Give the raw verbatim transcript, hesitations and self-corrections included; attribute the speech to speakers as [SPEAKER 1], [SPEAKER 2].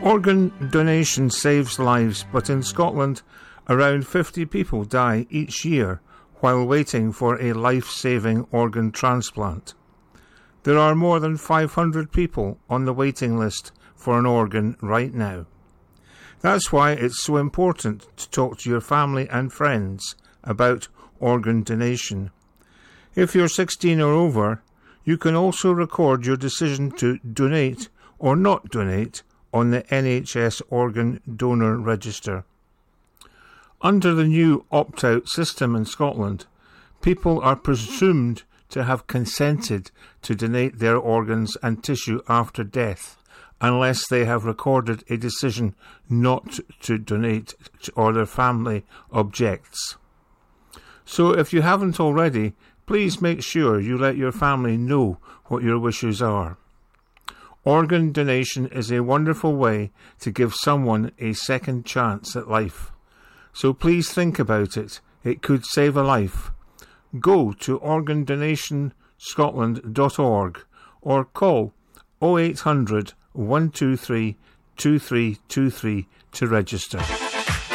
[SPEAKER 1] Organ donation saves lives, but in Scotland, around fifty people die each year while waiting for a life-saving organ transplant. There are more than five hundred people on the waiting list for an organ right now. That's why it's so important to talk to your family and friends about organ donation. If you're sixteen or over, you can also record your decision to donate or not donate on the N H S Organ Donor Register. Under the new opt-out system in Scotland, people are presumed to have consented to donate their organs and tissue after death, unless they have recorded a decision not to donate or their family objects. So if you haven't already, please make sure you let your family know what your wishes are. Organ donation is a wonderful way to give someone a second chance at life. So please think about it. It could save a life. Go to organ donation scotland dot org or call oh eight hundred, one two three, two three two three to register.